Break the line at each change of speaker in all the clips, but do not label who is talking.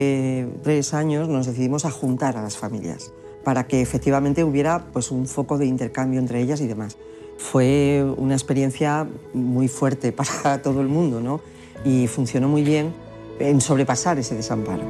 3 años nos decidimos a juntar a las familias para que efectivamente hubiera pues, un foco de intercambio entre ellas y demás. Fue una experiencia muy fuerte para todo el mundo, ¿no? Y funcionó muy bien en sobrepasar ese desamparo.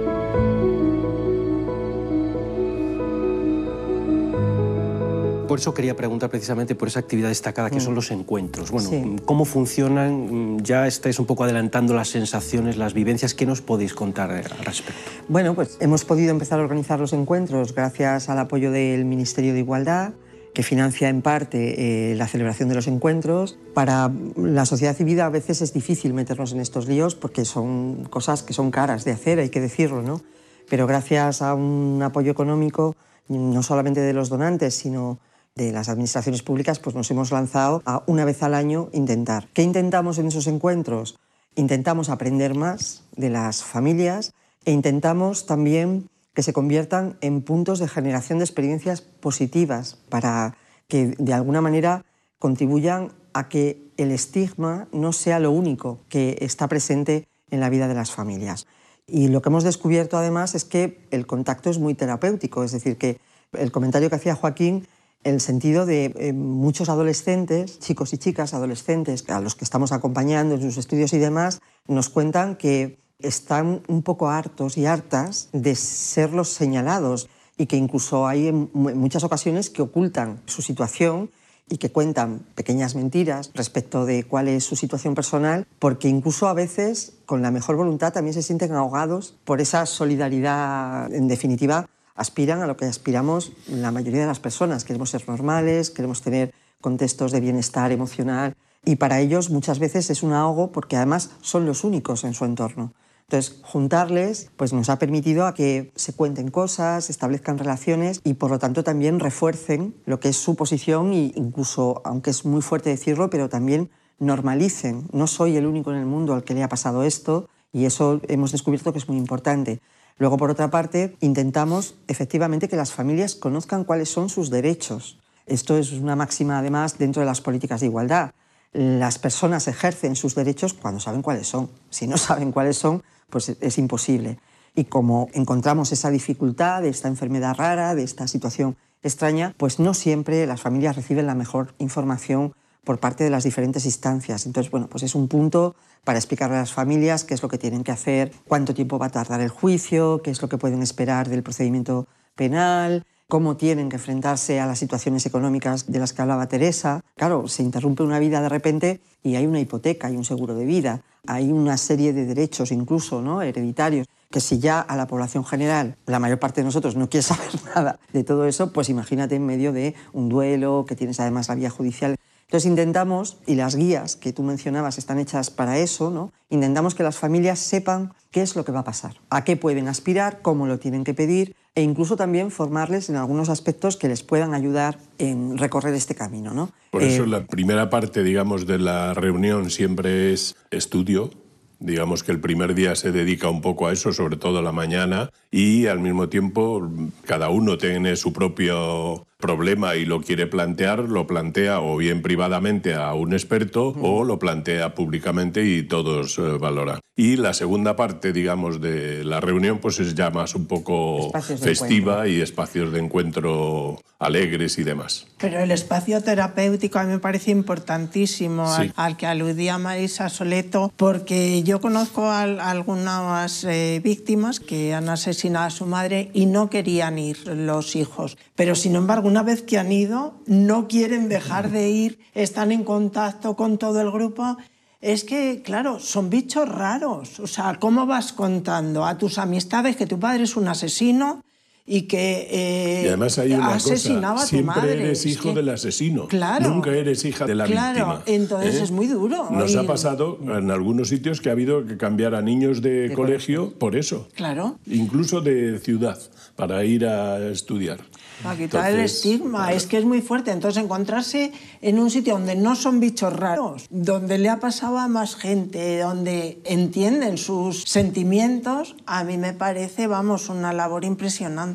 Por eso quería preguntar precisamente por esa actividad destacada que son los encuentros. Bueno,
Sí.
¿Cómo funcionan? Ya estáis un poco adelantando las sensaciones, las vivencias. ¿Qué nos podéis contar al respecto?
Bueno, pues hemos podido empezar a organizar los encuentros gracias al apoyo del Ministerio de Igualdad, que financia en parte la celebración de los encuentros. Para la sociedad civil a veces es difícil meternos en estos líos porque son cosas que son caras de hacer, hay que decirlo, ¿no? Pero gracias a un apoyo económico, no solamente de los donantes, sino de las administraciones públicas, pues nos hemos lanzado a una vez al año intentar. ¿Qué intentamos en esos encuentros? Intentamos aprender más de las familias e intentamos también que se conviertan en puntos de generación de experiencias positivas para que de alguna manera contribuyan a que el estigma no sea lo único que está presente en la vida de las familias. Y lo que hemos descubierto además es que el contacto es muy terapéutico, es decir, que el comentario que hacía Joaquín, el sentido de muchos adolescentes, chicos y chicas adolescentes, a los que estamos acompañando en sus estudios y demás, nos cuentan que están un poco hartos y hartas de ser los señalados y que incluso hay en muchas ocasiones que ocultan su situación y que cuentan pequeñas mentiras respecto de cuál es su situación personal, porque incluso a veces, con la mejor voluntad, también se sienten ahogados por esa solidaridad. En definitiva, aspiran a lo que aspiramos la mayoría de las personas. Queremos ser normales, queremos tener contextos de bienestar emocional y para ellos muchas veces es un ahogo porque además son los únicos en su entorno. Entonces, juntarles pues nos ha permitido a que se cuenten cosas, establezcan relaciones y por lo tanto también refuercen lo que es su posición e incluso, aunque es muy fuerte decirlo, pero también normalicen. No soy el único en el mundo al que le ha pasado esto y eso hemos descubierto que es muy importante. Luego, por otra parte, intentamos efectivamente que las familias conozcan cuáles son sus derechos. Esto es una máxima, además, dentro de las políticas de igualdad. Las personas ejercen sus derechos cuando saben cuáles son. Si no saben cuáles son, pues es imposible. Y como encontramos esa dificultad de esta enfermedad rara, de esta situación extraña, pues no siempre las familias reciben la mejor información por parte de las diferentes instancias. Entonces, bueno, pues es un punto para explicarle a las familias qué es lo que tienen que hacer, cuánto tiempo va a tardar el juicio, qué es lo que pueden esperar del procedimiento penal, cómo tienen que enfrentarse a las situaciones económicas de las que hablaba Teresa. Claro, se interrumpe una vida de repente y hay una hipoteca, hay un seguro de vida, hay una serie de derechos incluso, ¿no?, hereditarios, que si ya a la población general, la mayor parte de nosotros no quiere saber nada de todo eso, pues imagínate en medio de un duelo, que tienes además la vía judicial. Entonces intentamos, y las guías que tú mencionabas están hechas para eso, ¿no?, intentamos que las familias sepan qué es lo que va a pasar, a qué pueden aspirar, cómo lo tienen que pedir e incluso también formarles en algunos aspectos que les puedan ayudar en recorrer este camino, ¿no?
Por eso la primera parte, digamos, de la reunión siempre es estudio. Digamos que el primer día se dedica un poco a eso, sobre todo a la mañana, y al mismo tiempo cada uno tiene su propio problema y lo quiere plantear, lo plantea o bien privadamente a un experto o lo plantea públicamente y todos valoran. Y la segunda parte, digamos, de la reunión pues es ya más un poco festiva y espacios de encuentro alegres y demás.
Pero el espacio terapéutico a mí me parece importantísimo, sí, al que aludía Marisa Soleto, porque yo conozco a algunas víctimas que han asesinado a su madre y no querían ir los hijos, pero sin embargo una vez que han ido no quieren dejar de ir, están en contacto con todo el grupo. Es que, claro, son bichos raros. O sea, ¿cómo vas contando a tus amistades que tu padre es un asesino y que
y además hay una
asesinaba
cosa,
a tu
siempre
madre?
eres hijo del asesino,
claro,
nunca eres hija de la víctima.
Entonces es muy duro.
Nos ha pasado en algunos sitios que ha habido que cambiar a niños de colegio por eso.
Claro.
Incluso de ciudad, para ir a estudiar.
Para quitar el estigma, es que es muy fuerte. Entonces encontrarse en un sitio donde no son bichos raros, donde le ha pasado a más gente, donde entienden sus sentimientos, a mí me parece, vamos, una labor impresionante.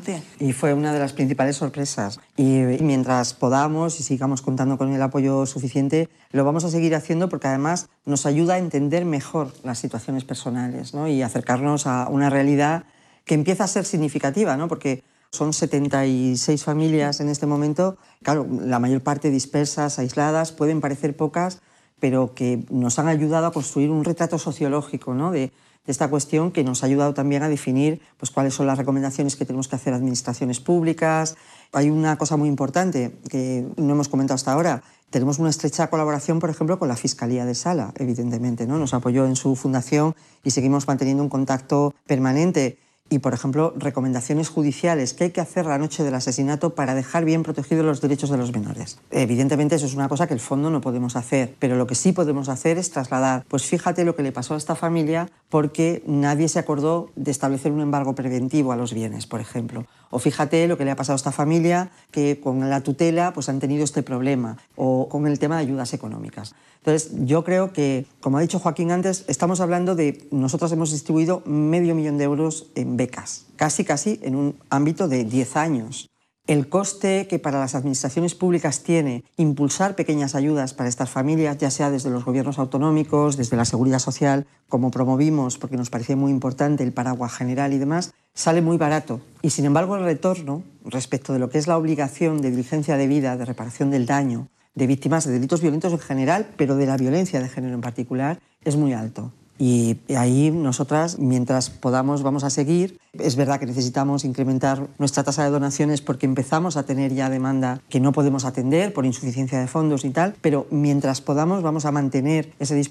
importante.
Y fue una de las principales sorpresas. Y mientras podamos y sigamos contando con el apoyo suficiente, lo vamos a seguir haciendo porque además nos ayuda a entender mejor las situaciones personales, ¿no? Y acercarnos a una realidad que empieza a ser significativa, ¿no? Porque son 76 familias en este momento, claro, la mayor parte dispersas, aisladas, pueden parecer pocas, pero que nos han ayudado a construir un retrato sociológico, ¿no? de esta cuestión, que nos ha ayudado también a definir pues, cuáles son las recomendaciones que tenemos que hacer a administraciones públicas. Hay una cosa muy importante que no hemos comentado hasta ahora. Tenemos una estrecha colaboración, por ejemplo, con la Fiscalía de Sala, evidentemente, ¿no? Nos apoyó en su fundación y seguimos manteniendo un contacto permanente. Y, por ejemplo, recomendaciones judiciales, qué hay que hacer la noche del asesinato para dejar bien protegidos los derechos de los menores. Evidentemente eso es una cosa que el fondo no podemos hacer, pero lo que sí podemos hacer es trasladar, pues fíjate lo que le pasó a esta familia porque nadie se acordó de establecer un embargo preventivo a los bienes, por ejemplo. O fíjate lo que le ha pasado a esta familia que con la tutela pues han tenido este problema, o con el tema de ayudas económicas. Entonces, yo creo que, como ha dicho Joaquín antes, estamos hablando de... Nosotros hemos distribuido $500.000 euros en becas, casi en un ámbito de 10 años. El coste que para las administraciones públicas tiene impulsar pequeñas ayudas para estas familias, ya sea desde los gobiernos autonómicos, desde la Seguridad Social, como promovimos, porque nos parecía muy importante el paraguas general y demás, sale muy barato. Y sin embargo, el retorno respecto de lo que es la obligación de diligencia debida, de reparación del daño, de víctimas de delitos violentos en general, pero de la violencia de género en particular, es muy alto. Y ahí nosotras, mientras podamos, vamos a seguir. Es verdad que necesitamos incrementar nuestra tasa de donaciones porque empezamos a tener ya demanda que no podemos atender por insuficiencia de fondos y tal, pero mientras podamos vamos a mantener ese